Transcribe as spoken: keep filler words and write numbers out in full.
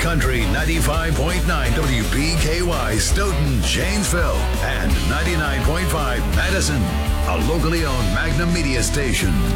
Country ninety-five point nine W P K Y, Stoughton, Janesville, and ninety-nine point five Madison, a locally owned Magnum Media station.